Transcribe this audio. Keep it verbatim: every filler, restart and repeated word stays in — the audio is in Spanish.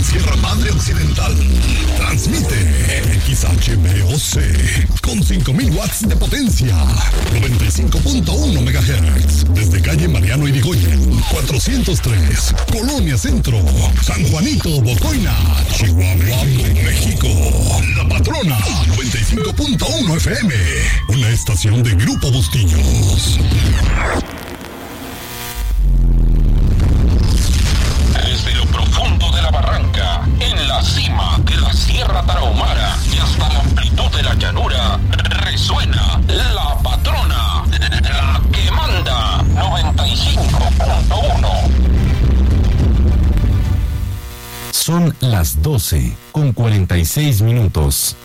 la Sierra Madre Occidental. Transmite X H B O C con cinco mil watts de potencia. noventa y cinco punto uno megahertz. Desde calle Mariano Irigoyen, cuatrocientos tres, Colonia Centro, San Juanito, Bocoina, Chihuahua, México. La Patrona, noventa y cinco punto uno F M. Una estación de Grupo Bustillos. Desde lo profundo de la barranca, en la cima de la Sierra Tarahumara y hasta la amplitud de la llanura, resuena La Patrona, la que manda, noventa y cinco punto uno. Son las doce con cuarenta y seis minutos.